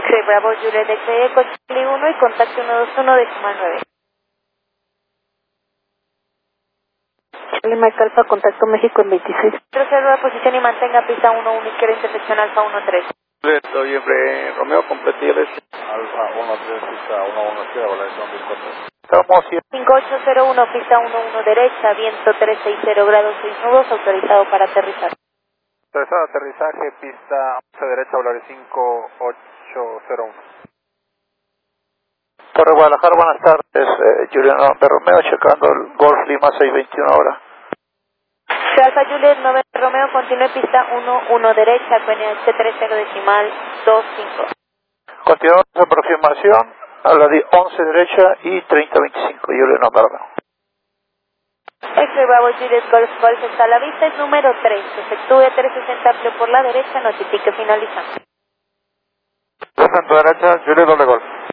X-Ray Bravo Juliet X-Ray Eco Charlie 1 y contacto 121.9. Charlie Mike Alfa, contacto México en 26. Reserva posición y mantenga pista 1-1 izquierda intersección Alfa 1-3. Noviembre, Romeo, completilles. Alfa 1-3, pista 1-1 izquierda, volación 10-4. Estamos 5801, pista 11 derecha, viento 360 grados 6 nudos, autorizado para aterrizar. Autorizado aterrizaje, pista 11 derecha, volar 5801. Torre Guadalajara, buenas tardes. Juliano de Romeo, checando el Golf Lima 621 ahora. Alfa Juliet 9 Romeo, continúe pista 11 derecha, QNH 30 decimal 25. Continuamos la aproximación a la de 11 derecha y 3025, Juliano de Romeo. X-Ray Bravo Juliet Golf Golf está a la vista, es número 3. Efectúe 360 amplio por la derecha, notifique finalizando. Centro derecha, Juliet doble Golf.